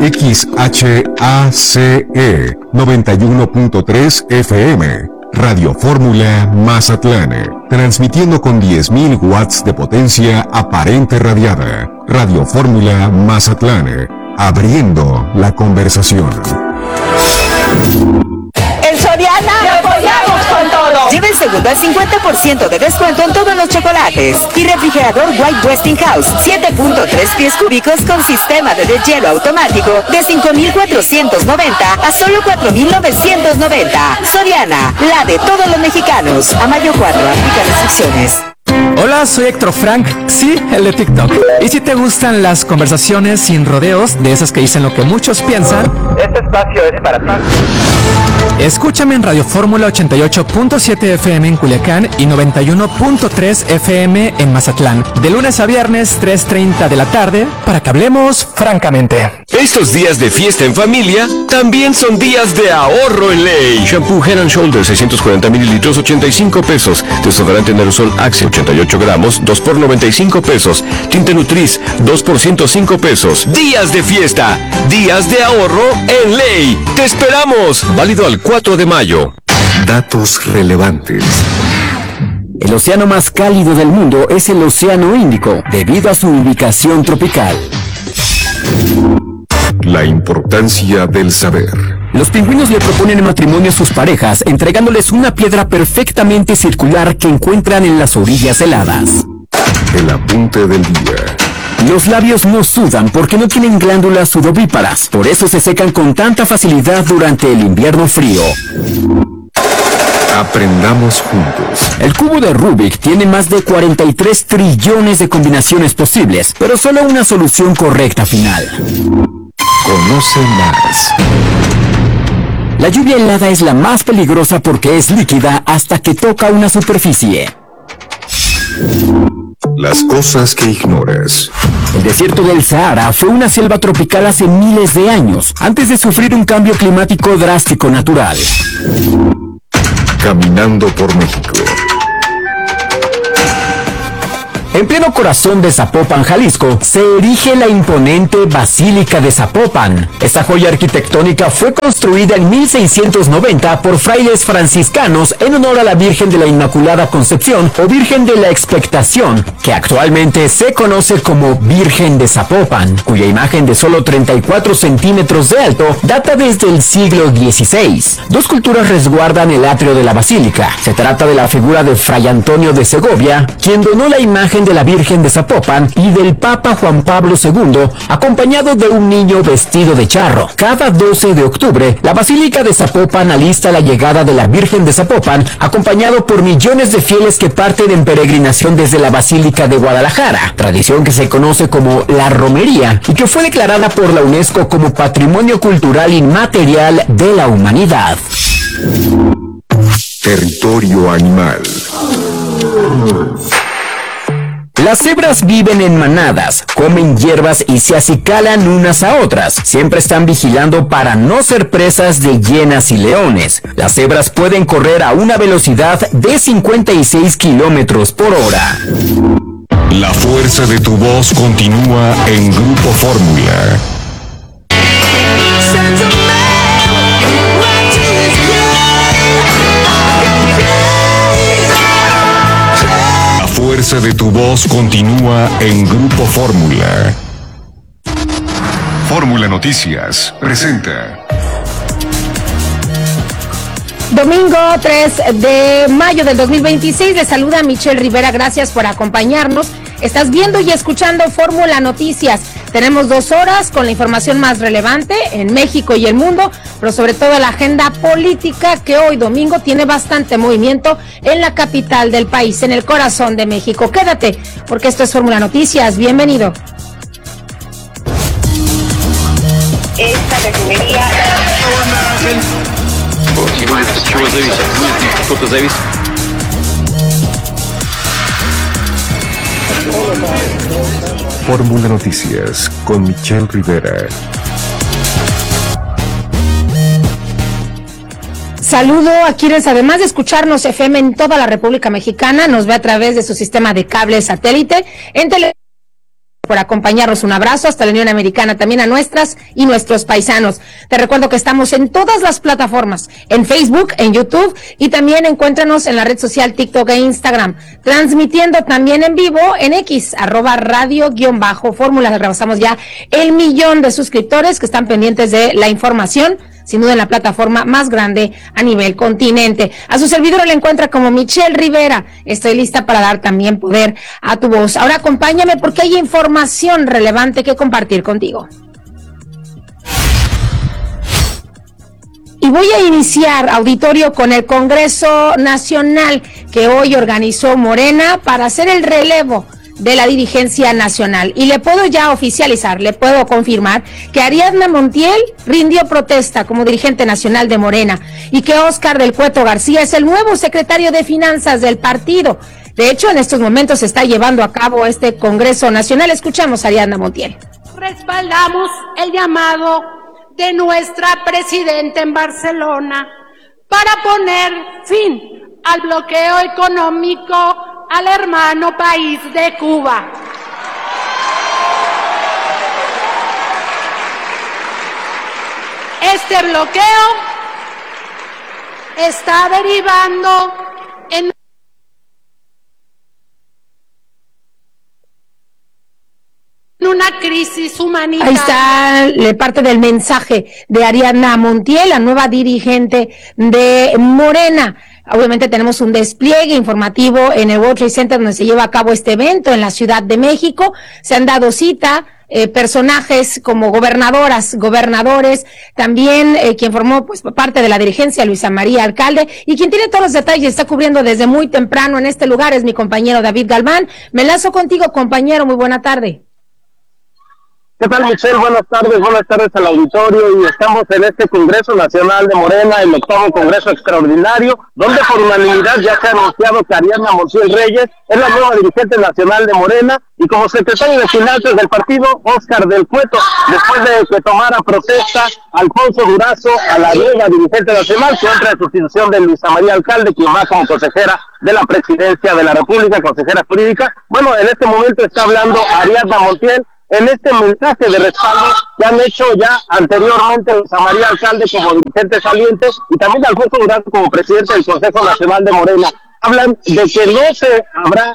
XHACE 91.3 FM, Radio Fórmula Mazatlán, transmitiendo con 10.000 watts de potencia aparente radiada. Radio Fórmula Mazatlán, abriendo la conversación. En Soriana ¡te apoyamos con todo! Lleva el segundo al 50% de descuento en todos los chocolates. Y refrigerador White Westinghouse, 7.3 pies cúbicos con sistema de deshielo automático de 5,490 a solo 4,990. Soriana, la de todos los mexicanos. A mayo 4, aplica restricciones. Hola, soy Héctor Frank, sí, el de TikTok. Y si te gustan las conversaciones sin rodeos, de esas que dicen lo que muchos piensan, este espacio es para ti. Escúchame en Radio Fórmula 88.7 FM en Culiacán y 91.3 FM en Mazatlán, de lunes a viernes 3:30 de la tarde, para que hablemos francamente. Estos días de fiesta en familia también son días de ahorro en ley. Shampoo Head and Shoulders 640 mililitros, 85 pesos. Desodorante en aerosol Axe 88 gramos, 2 por 95 pesos. Tinte Nutriz, 2 por 105 pesos. Días de fiesta, días de ahorro en ley. ¡Te esperamos! Válido al 4 de mayo. Datos relevantes. El océano más cálido del mundo es el Océano Índico, debido a su ubicación tropical. La importancia del saber. Los pingüinos le proponen en matrimonio a sus parejas, entregándoles una piedra perfectamente circular que encuentran en las orillas heladas. El apunte del día. Los labios no sudan porque no tienen glándulas sudovíparas, por eso se secan con tanta facilidad durante el invierno frío. Aprendamos juntos. El cubo de Rubik tiene más de 43 trillones de combinaciones posibles, pero solo una solución correcta final. Conoce más. La lluvia helada es la más peligrosa porque es líquida hasta que toca una superficie. Las cosas que ignoras. El desierto del Sahara fue una selva tropical hace miles de años, antes de sufrir un cambio climático drástico natural. Caminando por México. En pleno corazón de Zapopan, Jalisco, se erige la imponente Basílica de Zapopan. Esta joya arquitectónica fue construida en 1690 por frailes franciscanos en honor a la Virgen de la Inmaculada Concepción o Virgen de la Expectación, que actualmente se conoce como Virgen de Zapopan, cuya imagen de solo 34 centímetros de alto data desde el siglo XVI. Dos culturas resguardan el atrio de la basílica. Se trata de la figura de Fray Antonio de Segovia, quien donó la imagen de la Virgen de Zapopan, y del Papa Juan Pablo II, acompañado de un niño vestido de charro. Cada 12 de octubre, la Basílica de Zapopan alista la llegada de la Virgen de Zapopan, acompañado por millones de fieles que parten en peregrinación desde la Basílica de Guadalajara, tradición que se conoce como la romería y que fue declarada por la UNESCO como Patrimonio Cultural Inmaterial de la Humanidad. Territorio animal. Las cebras viven en manadas, comen hierbas y se acicalan unas a otras. Siempre están vigilando para no ser presas de hienas y leones. Las cebras pueden correr a una velocidad de 56 kilómetros por hora. La fuerza de tu voz continúa en Grupo Fórmula. La fuerza de tu voz continúa en Grupo Fórmula. Fórmula Noticias presenta. Domingo 3 de mayo del 2026, le saluda Michelle Rivera, gracias por acompañarnos. Estás viendo y escuchando Fórmula Noticias. Tenemos 2 horas con la información más relevante en México y el mundo, pero sobre todo la agenda política que hoy domingo tiene bastante movimiento en la capital del país, en el corazón de México. Quédate, porque esto es Fórmula Noticias. Bienvenido. Esta refinería... Fórmula Noticias con Michelle Rivera. Saludo a quienes, además de escucharnos FM en toda la República Mexicana, nos ve a través de su sistema de cable satélite en por acompañarnos. Un abrazo hasta la Unión Americana, también a nuestras y nuestros paisanos. Te recuerdo que estamos en todas las plataformas, en Facebook, en YouTube, y también encuéntranos en la red social TikTok e Instagram, transmitiendo también en vivo en X, @radio_fórmula. Rebasamos ya el 1,000,000 de suscriptores que están pendientes de la información, sin duda en la plataforma más grande a nivel continente. A su servidor le encuentra como Michelle Rivera. Estoy lista para dar también poder a tu voz. Ahora acompáñame porque hay información relevante que compartir contigo. Y voy a iniciar, auditorio, con el Congreso Nacional que hoy organizó Morena para hacer el relevo de la dirigencia nacional. Y le puedo ya oficializar, le puedo confirmar que Ariadna Montiel rindió protesta como dirigente nacional de Morena y que Óscar del Cueto García es el nuevo secretario de Finanzas del partido. De hecho, en estos momentos se está llevando a cabo este Congreso Nacional. Escuchamos a Ariadna Montiel. Respaldamos el llamado de nuestra presidenta en Barcelona para poner fin al bloqueo económico al hermano país de Cuba. Este bloqueo está derivando en una crisis humanitaria. Ahí está parte del mensaje de Ariadna Montiel, la nueva dirigente de Morena. Obviamente tenemos un despliegue informativo en el World Trade Center donde se lleva a cabo este evento en la Ciudad de México. Se han dado cita personajes como gobernadores, también quien formó pues parte de la dirigencia, Luisa María Alcalde, y quien tiene todos los detalles, está cubriendo desde muy temprano en este lugar, es mi compañero David Galván. Me enlazo contigo, compañero, muy buena tarde. ¿Qué tal, Michelle? Buenas tardes al auditorio, y estamos en este Congreso Nacional de Morena, el 8º Congreso Extraordinario, donde por unanimidad ya se ha anunciado que Ariadna Montiel Reyes es la nueva dirigente nacional de Morena, y como secretario de Finanzas del partido, Óscar del Cueto, después de que tomara protesta Alfonso Durazo a la nueva dirigente nacional, contra la sustitución de Luisa María Alcalde, quien va como consejera de la Presidencia de la República, consejera jurídica. Bueno, en este momento está hablando Ariadna Montiel en este mensaje de respaldo que han hecho ya anteriormente Luisa María Alcalde como dirigente saliente y también Alfonso Durazo como presidente del Consejo Nacional de Morena. Hablan de que no se habrá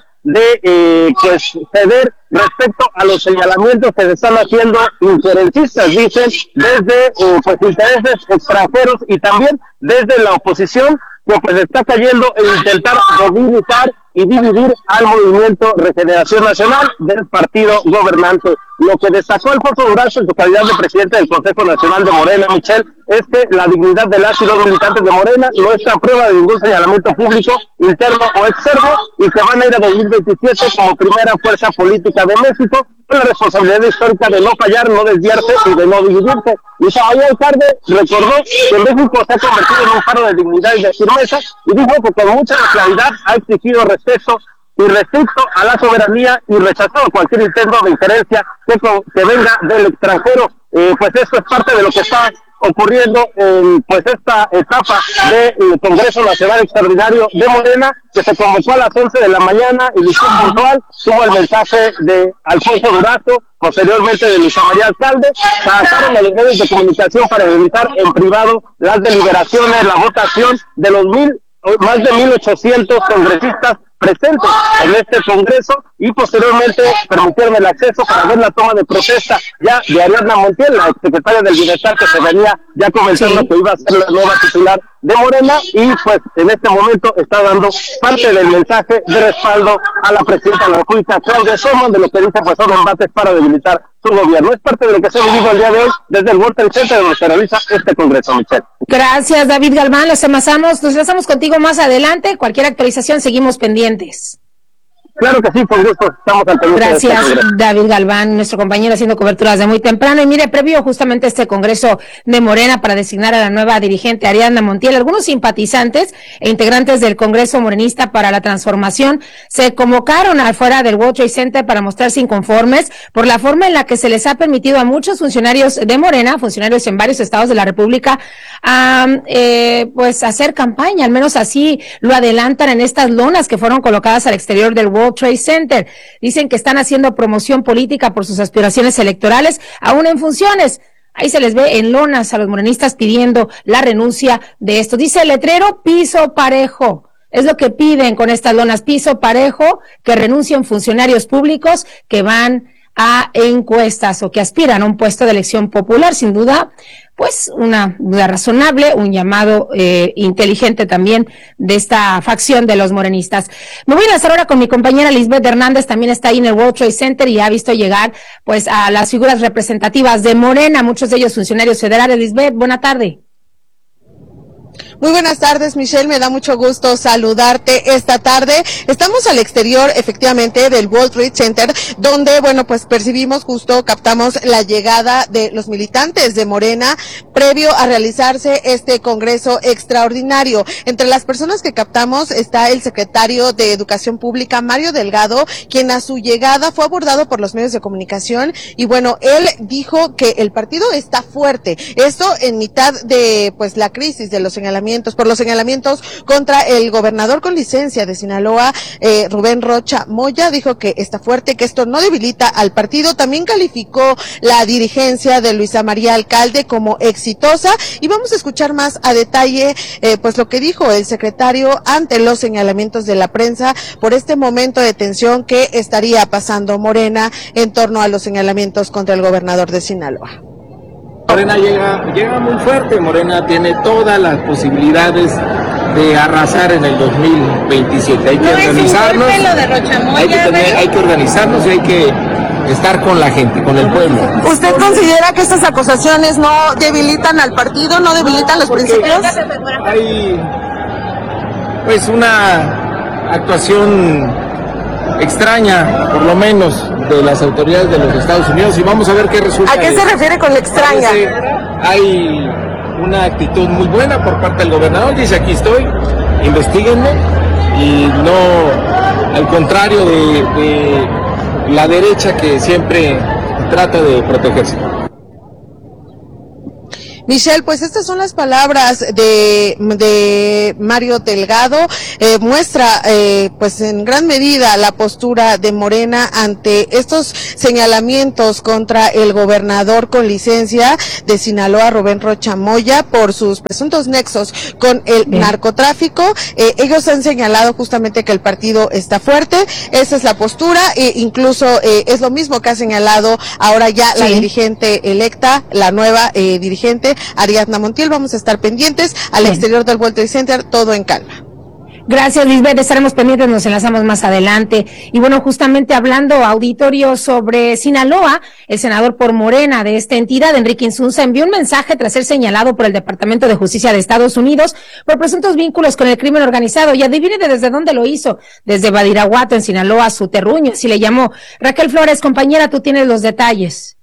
de ceder respecto a los señalamientos que se están haciendo injerencistas, dicen, desde intereses extranjeros y también desde la oposición, que pues está cayendo en intentar movilizar y dividir al movimiento Regeneración Nacional del partido gobernante. Lo que destacó Alfonso Durazo en su calidad de presidente del Consejo Nacional de Morena, Michelle, es que la dignidad de las y los militantes de Morena no está a prueba de ningún señalamiento público, interno o externo, y que van a ir a 2027 como primera fuerza política de México, con la responsabilidad histórica de no fallar, no desviarse y de no dividirse. Luisa María Alcalde recordó que México se ha convertido en un faro de dignidad y de firmeza, y dijo que con mucha claridad ha exigido respeto irrestricto a la soberanía y rechazado cualquier intento de injerencia que venga del extranjero. Pues esto es parte de lo que está ocurriendo en pues esta etapa del Congreso Nacional Extraordinario de Morena, que se convocó a las 11 de la mañana, inició puntual, tuvo el mensaje de Alfonso Durazo, posteriormente de Luisa María Alcalde, sacaron a los medios de comunicación para realizar en privado las deliberaciones, la votación de los más de 1,800 congresistas presentes en este Congreso, y posteriormente permitieron el acceso para ver la toma de protesta ya de Ariadna Montiel, la exsecretaria del Bienestar, que se venía ya comentando que iba a ser la nueva titular de Morena, y pues en este momento está dando parte del mensaje de respaldo a la presidenta de la República, Claudia Sheinbaum, de lo que dice pues son embates para debilitar su gobierno. Es parte de lo que se ha vivido el día de hoy desde el World Trade Center, donde se realiza este Congreso, Michelle. Gracias, David Galván. Nos enlazamos contigo más adelante. Cualquier actualización, seguimos pendientes. Claro que sí, con gusto, estamos al pendiente. Gracias, David Galván, nuestro compañero haciendo coberturas de muy temprano. Y mire, previo justamente este Congreso de Morena para designar a la nueva dirigente Ariadna Montiel, algunos simpatizantes e integrantes del Congreso Morenista para la Transformación se convocaron afuera del World Trade Center para mostrarse inconformes por la forma en la que se les ha permitido a muchos funcionarios de Morena, funcionarios en varios estados de la República, pues hacer campaña, al menos así lo adelantan en estas lonas que fueron colocadas al exterior del World World Trade Center. Dicen que están haciendo promoción política por sus aspiraciones electorales, aún en funciones. Ahí se les ve en lonas a los morenistas pidiendo la renuncia de esto. Dice el letrero, piso parejo. Es lo que piden con estas lonas, piso parejo, que renuncien funcionarios públicos que van a encuestas o que aspiran a un puesto de elección popular. Sin duda, pues una duda razonable, un llamado inteligente también de esta facción de los morenistas. Me voy a lanzar ahora con mi compañera Lisbeth Hernández, también está ahí en el World Trade Center y ha visto llegar pues a las figuras representativas de Morena, muchos de ellos funcionarios federales. Lisbeth, buena tarde. Muy buenas tardes, Michelle, me da mucho gusto saludarte esta tarde. Estamos al exterior, efectivamente, del World Trade Center, donde, bueno, pues captamos la llegada de los militantes de Morena, previo a realizarse este congreso extraordinario. Entre las personas que captamos está el secretario de Educación Pública, Mario Delgado, quien a su llegada fue abordado por los medios de comunicación, y bueno, él dijo que el partido está fuerte. Esto en mitad de, pues, la crisis de los señalamientos contra el gobernador con licencia de Sinaloa, Rubén Rocha Moya. Dijo que está fuerte, que esto no debilita al partido. También calificó la dirigencia de Luisa María Alcalde como exitosa, y vamos a escuchar más a detalle pues lo que dijo el secretario ante los señalamientos de la prensa por este momento de tensión que estaría pasando Morena en torno a los señalamientos contra el gobernador de Sinaloa. Morena llega muy fuerte. Morena tiene todas las posibilidades de arrasar en el 2027. Hay que organizarnos, hay que organizarnos y hay que estar con la gente, con el pueblo. ¿Usted considera que estas acusaciones no debilitan al partido, no debilitan los principios? Hay pues una actuación extraña, por lo menos, de las autoridades de los Estados Unidos, y vamos a ver qué resulta. ¿A qué se refiere con extraña? Hay una actitud muy buena por parte del gobernador, dice aquí estoy, investíguenme, y no al contrario de la derecha que siempre trata de protegerse. Michelle, pues estas son las palabras de Mario Delgado. Muestra pues en gran medida la postura de Morena ante estos señalamientos contra el gobernador con licencia de Sinaloa, Rubén Rocha Moya, por sus presuntos nexos con el narcotráfico. Ellos han señalado justamente que el partido está fuerte. Esa es la postura, incluso es lo mismo que ha señalado ahora ya la dirigente electa, la nueva dirigente Ariadna Montiel. Vamos a estar pendientes al exterior del World Trade Center, todo en calma. Gracias, Lisbeth, estaremos pendientes, nos enlazamos más adelante. Y bueno, justamente hablando, auditorio, sobre Sinaloa, el senador por Morena de esta entidad, Enrique Insunza, envió un mensaje tras ser señalado por el Departamento de Justicia de Estados Unidos por presuntos vínculos con el crimen organizado. Y adivine desde dónde lo hizo, desde Badiraguato, en Sinaloa, su terruño, así le llamó. Raquel Flores, compañera, tú tienes los detalles.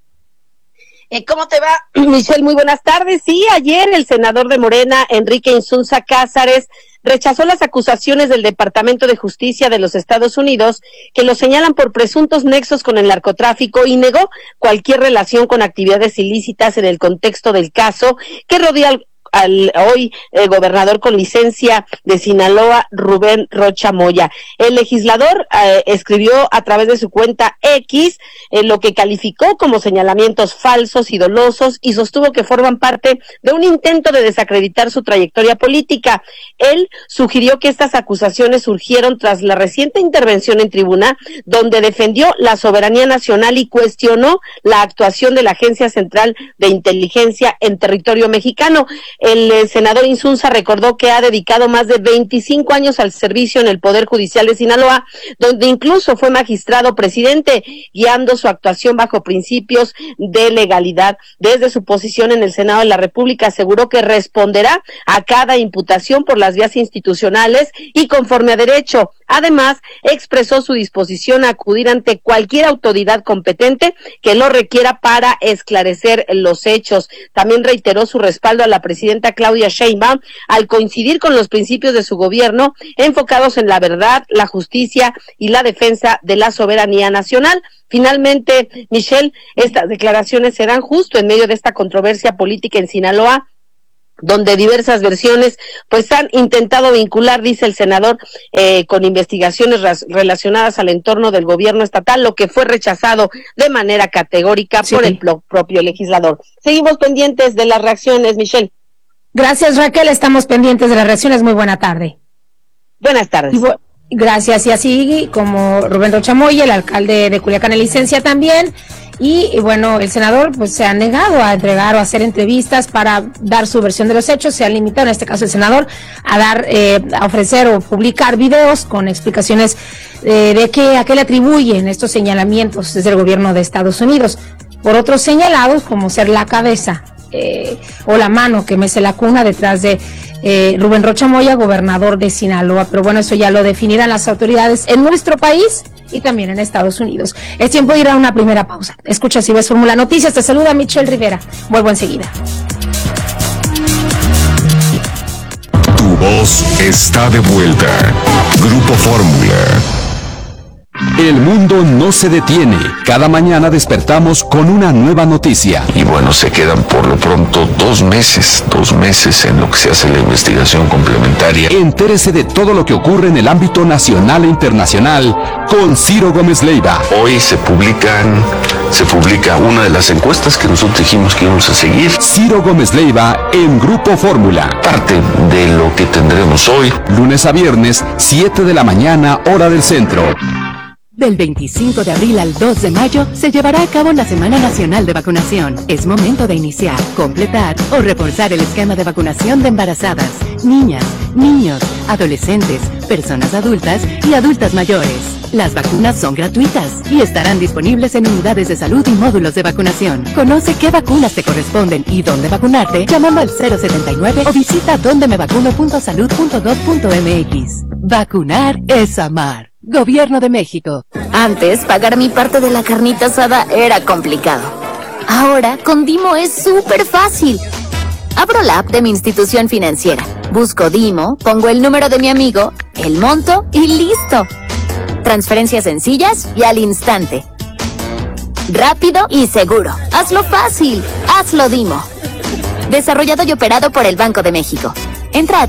¿Cómo te va, Michelle? Muy buenas tardes. Sí, ayer el senador de Morena, Enrique Insunza Cázares, rechazó las acusaciones del Departamento de Justicia de los Estados Unidos que lo señalan por presuntos nexos con el narcotráfico y negó cualquier relación con actividades ilícitas en el contexto del caso que rodea al hoy gobernador con licencia de Sinaloa, Rubén Rocha Moya. El legislador escribió a través de su cuenta X lo que calificó como señalamientos falsos y dolosos, y sostuvo que forman parte de un intento de desacreditar su trayectoria política. Él sugirió que estas acusaciones surgieron tras la reciente intervención en tribuna, donde defendió la soberanía nacional y cuestionó la actuación de la Agencia Central de Inteligencia en territorio mexicano. El senador Insunza recordó que ha dedicado más de 25 años al servicio en el Poder Judicial de Sinaloa, donde incluso fue magistrado presidente, guiando su actuación bajo principios de legalidad. Desde su posición en el Senado de la República aseguró que responderá a cada imputación por las vías institucionales y conforme a derecho. Además, expresó su disposición a acudir ante cualquier autoridad competente que lo requiera para esclarecer los hechos. También reiteró su respaldo a la presidenta Claudia Sheinbaum al coincidir con los principios de su gobierno enfocados en la verdad, la justicia y la defensa de la soberanía nacional. Finalmente, Michelle, estas declaraciones serán justo en medio de esta controversia política en Sinaloa, donde diversas versiones pues han intentado vincular, dice el senador, con investigaciones relacionadas al entorno del gobierno estatal, lo que fue rechazado de manera categórica por el propio legislador. Seguimos pendientes de las reacciones, Michelle. Gracias, Raquel, estamos pendientes de las reacciones. Muy buena tarde. Buenas tardes. Gracias, y así como Rubén Rocha Moya, el alcalde de Culiacán en licencia también, y bueno, el senador pues se ha negado a entregar o a hacer entrevistas para dar su versión de los hechos. Se ha limitado, en este caso el senador, a dar, a ofrecer o publicar videos con explicaciones de a qué le atribuyen estos señalamientos desde el gobierno de Estados Unidos, por otros señalados como ser la cabeza o la mano que mece la cuna detrás de Rubén Rocha Moya, gobernador de Sinaloa. Pero bueno, eso ya lo definirán las autoridades en nuestro país y también en Estados Unidos. Es tiempo de ir a una primera pausa. Escucha Si Ves Fórmula Noticias. Te saluda Michelle Rivera. Vuelvo enseguida. Tu voz está de vuelta. Grupo Fórmula. El mundo no se detiene. Cada mañana despertamos con una nueva noticia. Y bueno, se quedan por lo pronto 2 meses en lo que se hace la investigación complementaria. Entérese de todo lo que ocurre en el ámbito nacional e internacional con Ciro Gómez Leiva. Hoy se publica una de las encuestas que nosotros dijimos que íbamos a seguir. Ciro Gómez Leiva en Grupo Fórmula. Parte de lo que tendremos hoy. Lunes a viernes, 7 de la mañana, hora del centro. Del 25 de abril al 2 de mayo se llevará a cabo la Semana Nacional de Vacunación. Es momento de iniciar, completar o reforzar el esquema de vacunación de embarazadas, niñas, niños, adolescentes, personas adultas y adultas mayores. Las vacunas son gratuitas y estarán disponibles en unidades de salud y módulos de vacunación. Conoce qué vacunas te corresponden y dónde vacunarte llamando al 079 o visita dondemevacuno.salud.gov.mx. Vacunar es amar. Gobierno de México. Antes, pagar mi parte de la carnita asada era complicado. Ahora, con Dimo es súper fácil. Abro la app de mi institución financiera, busco Dimo, pongo el número de mi amigo, el monto y listo. Transferencias sencillas y al instante. Rápido y seguro. Hazlo fácil. Hazlo Dimo. Desarrollado y operado por el Banco de México. Entra a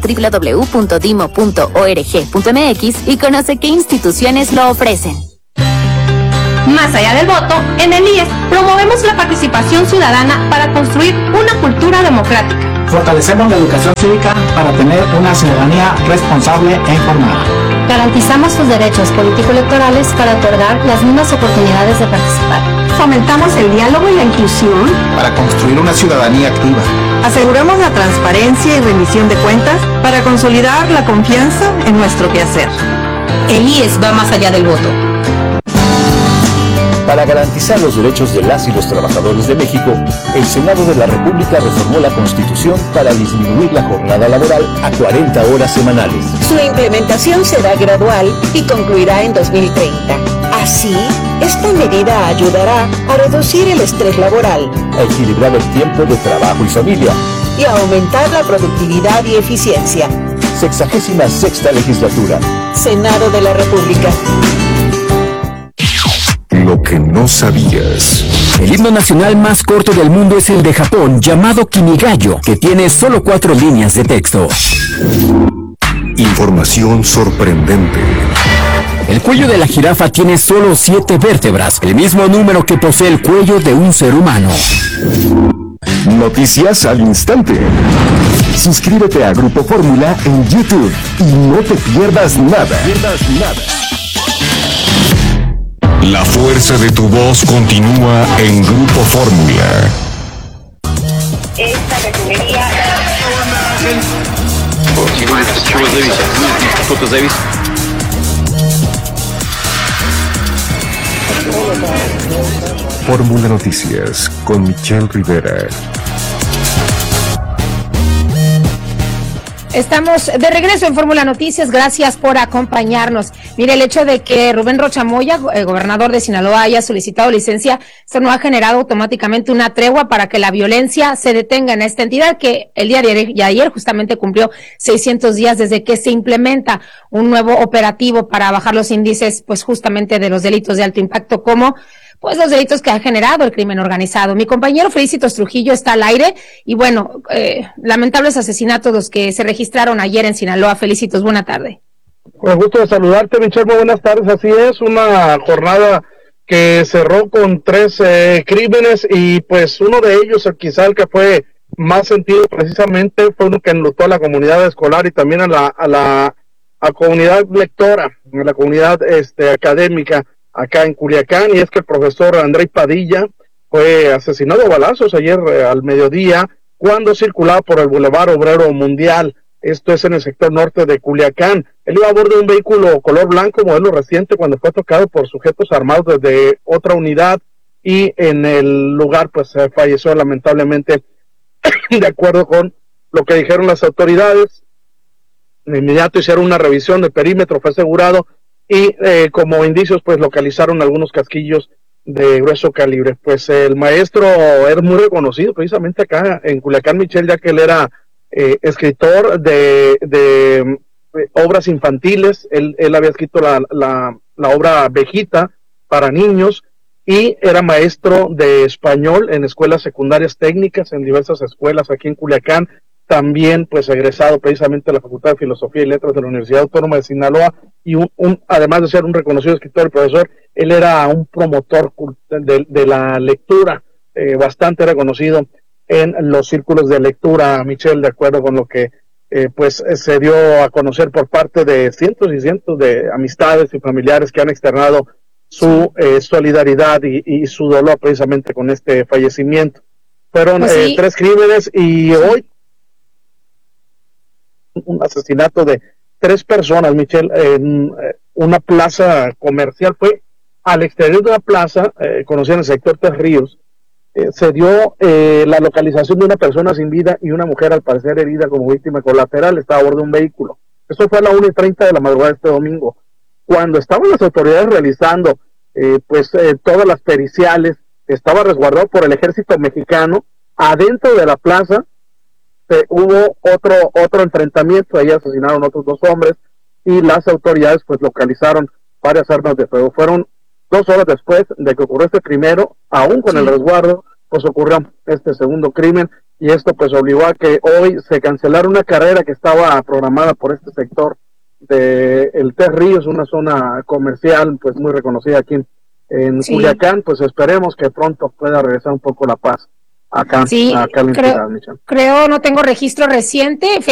www.dimo.org.mx y conoce qué instituciones lo ofrecen. Más allá del voto, en el IES promovemos la participación ciudadana para construir una cultura democrática. Fortalecemos la educación cívica para tener una ciudadanía responsable e informada. Garantizamos sus derechos político-electorales para otorgar las mismas oportunidades de participar. Fomentamos el diálogo y la inclusión para construir una ciudadanía activa. Aseguramos la transparencia y rendición de cuentas para consolidar la confianza en nuestro quehacer. El IES va más allá del voto. Para garantizar los derechos de las y los trabajadores de México, el Senado de la República reformó la Constitución para disminuir la jornada laboral a 40 horas semanales. Su implementación será gradual y concluirá en 2030. Así, esta medida ayudará a reducir el estrés laboral, a equilibrar el tiempo de trabajo y familia y a aumentar la productividad y eficiencia. 66ª legislatura. Senado de la República. Lo que no sabías. El himno nacional más corto del mundo es el de Japón, llamado Kimigayo, que tiene solo 4 líneas de texto. Información sorprendente. El cuello de la jirafa tiene solo 7 vértebras, el mismo número que posee el cuello de un ser humano. Noticias al instante. Suscríbete a Grupo Fórmula en YouTube y no te pierdas nada. La fuerza de tu voz continúa en Grupo Fórmula. Esta refinería... Fórmula Noticias con Michelle Rivera. Estamos de regreso en Fórmula Noticias, gracias por acompañarnos. Mire, el hecho de que Rubén Rocha Moya, gobernador de Sinaloa, haya solicitado licencia, esto no ha generado automáticamente una tregua para que la violencia se detenga en esta entidad que el día de ayer justamente cumplió 600 días desde que se implementa un nuevo operativo para bajar los índices, pues justamente de los delitos de alto impacto como pues los delitos que ha generado el crimen organizado. Mi compañero Felicitos Trujillo está al aire y bueno, lamentables asesinatos los que se registraron ayer en Sinaloa. Felicitos, buena tarde. Con gusto de saludarte, Michelle, muy buenas tardes. Así es, una jornada que cerró con 3 crímenes y pues uno de ellos, quizá el que fue más sentido precisamente, fue uno que enlutó a la comunidad escolar y también a la comunidad lectora, a la comunidad académica acá en Culiacán, y es que el profesor Andrés Padilla fue asesinado a balazos ayer al mediodía cuando circulaba por el Boulevard Obrero Mundial. Esto es en el sector norte de Culiacán. Él iba a bordo de un vehículo color blanco, modelo reciente, cuando fue tocado por sujetos armados desde otra unidad y en el lugar pues falleció lamentablemente. De acuerdo con lo que dijeron las autoridades, de inmediato hicieron una revisión del perímetro, fue asegurado y como indicios pues localizaron algunos casquillos de grueso calibre. Pues el maestro era muy reconocido precisamente acá en Culiacán, Michelle, ya que él era escritor de obras infantiles. Él había escrito la obra Vejita para niños y era maestro de español en escuelas secundarias técnicas en diversas escuelas aquí en Culiacán. También pues egresado precisamente de la Facultad de Filosofía y Letras de la Universidad Autónoma de Sinaloa y además de ser un reconocido escritor y profesor, él era un promotor de la lectura, bastante reconocido en los círculos de lectura, Michelle, de acuerdo con lo que pues se dio a conocer por parte de cientos y cientos de amistades y familiares que han externado su solidaridad y su dolor precisamente con este fallecimiento. Fueron pues sí. 3 crímenes y hoy un asesinato de 3 personas, Michelle, en una plaza comercial. Fue al exterior de una plaza conocida en el sector Tres Ríos. Se dio la localización de una persona sin vida y una mujer al parecer herida como víctima colateral. Estaba a bordo de un vehículo. Eso fue a la 1:30 de la madrugada de este domingo. Cuando estaban las autoridades realizando todas las periciales, estaba resguardado por el ejército mexicano. Adentro de la plaza hubo otro enfrentamiento, ahí asesinaron otros 2 hombres y las autoridades pues localizaron varias armas de fuego. Fueron 2 horas después de que ocurrió este primero, aún con el resguardo, pues ocurrió este segundo crimen y esto pues obligó a que hoy se cancelara una carrera que estaba programada por este sector de el Tres Ríos, una zona comercial pues muy reconocida aquí en Culiacán. Pues esperemos que pronto pueda regresar un poco la paz acá, sí, acá en la ciudad, creo, no tengo registro reciente.